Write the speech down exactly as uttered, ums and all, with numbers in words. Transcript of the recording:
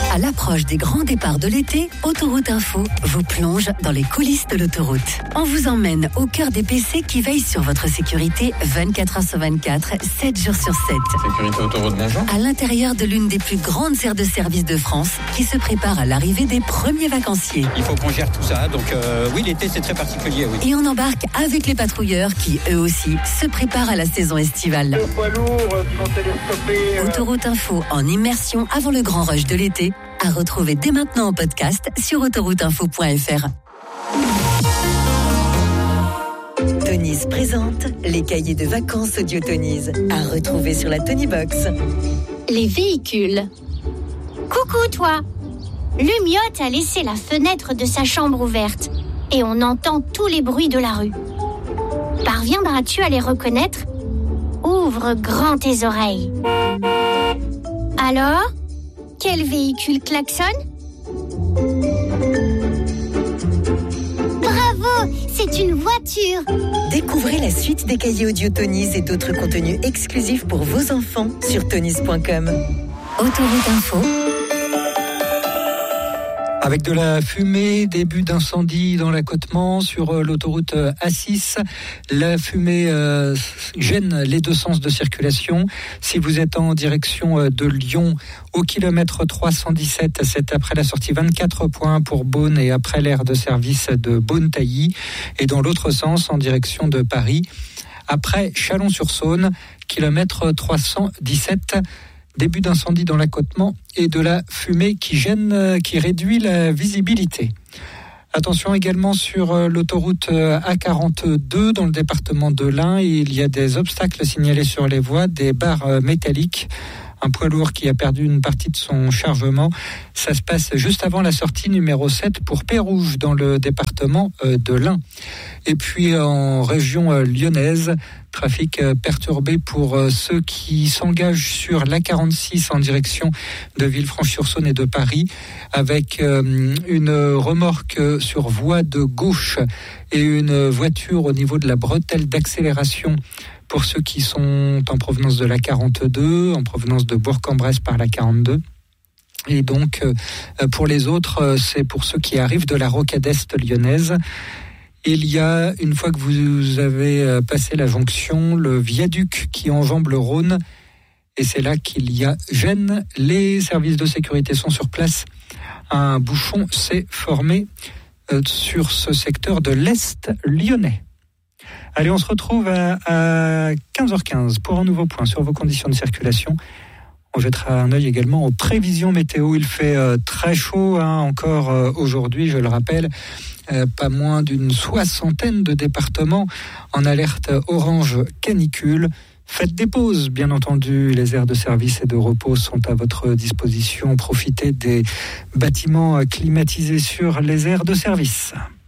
À l'approche des grands départs de l'été, Autoroute Info vous plonge dans les coulisses de l'autoroute. On vous emmène au cœur des P C qui veillent sur votre sécurité vingt-quatre heures sur vingt-quatre, sept jours sur sept. Sécurité Autoroute, bonjour. À l'intérieur de l'une des plus grandes aires de service de France qui se prépare à l'arrivée des premiers vacanciers. Il faut qu'on gère tout ça, donc euh, oui, l'été c'est très particulier, oui. Et on embarque avec les patrouilleurs qui, eux aussi, se préparent à la saison estivale. Le poids lourd qui vont télescoper. Euh... Autoroute Info en immersion avant le grand rush de l'été, à retrouver dès maintenant en podcast sur autoroute info point f r. Tonies présente les cahiers de vacances audio Tonies, à retrouver sur la Tonybox. Les véhicules. Coucou toi. Lumiote a laissé la fenêtre de sa chambre ouverte et on entend tous les bruits de la rue. Parviendras-tu à les reconnaître ? Ouvre grand tes oreilles. Alors ? Quel véhicule klaxonne ? Bravo, c'est une voiture. Découvrez la suite des cahiers audio Tonies et d'autres contenus exclusifs pour vos enfants sur tonies point com. Autoroute Info. Avec de la fumée, début d'incendie dans l'accotement sur l'autoroute A six. La fumée euh, gêne les deux sens de circulation. Si vous êtes en direction de Lyon, au kilomètre trois cent dix-sept, c'est après la sortie vingt-quatre point un pour Beaune et après l'aire de service de Beaune-Tailly. Et dans l'autre sens, en direction de Paris, après Chalon-sur-Saône, kilomètre trois cent dix-sept. Début d'incendie dans l'accotement et de la fumée qui gêne, qui réduit la visibilité. Attention également sur l'autoroute A quarante-deux dans le département de l'Ain. Il y a des obstacles signalés sur les voies, des barres métalliques. Un poids lourd qui a perdu une partie de son chargement. Ça se passe juste avant la sortie numéro sept pour Pérouge dans le département de l'Ain. Et puis en région lyonnaise, trafic perturbé pour ceux qui s'engagent sur l'A quarante-six en direction de Villefranche-sur-Saône et de Paris, avec une remorque sur voie de gauche et une voiture au niveau de la bretelle d'accélération pour ceux qui sont en provenance de la quarante-deux, en provenance de Bourg-en-Bresse par la quarante-deux. Et donc, pour les autres, c'est pour ceux qui arrivent de la rocade est lyonnaise. Il y a, une fois que vous avez passé la jonction, le viaduc qui enjambe le Rhône. Et c'est là qu'il y a gêne. Les services de sécurité sont sur place. Un bouchon s'est formé sur ce secteur de l'Est lyonnais. Allez, on se retrouve à, à quinze heures quinze pour un nouveau point sur vos conditions de circulation. On jettera un œil également aux prévisions météo. Il fait euh, très chaud hein, encore euh, aujourd'hui, je le rappelle. Euh, pas moins d'une soixantaine de départements en alerte orange canicule. Faites des pauses, bien entendu. Les aires de service et de repos sont à votre disposition. Profitez des bâtiments climatisés sur les aires de service.